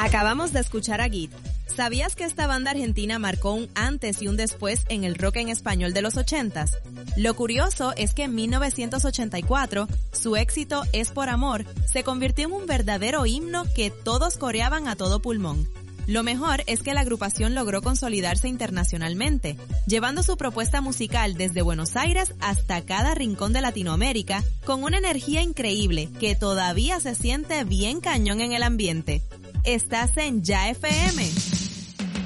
Acabamos de escuchar a Git. ¿Sabías que esta banda argentina marcó un antes y un después en el rock en español de los 80s? Lo curioso es que en 1984, su éxito Es por Amor se convirtió en un verdadero himno que todos coreaban a todo pulmón. Lo mejor es que la agrupación logró consolidarse internacionalmente, llevando su propuesta musical desde Buenos Aires hasta cada rincón de Latinoamérica, con una energía increíble que todavía se siente bien cañón en el ambiente. Estás en Ya FM.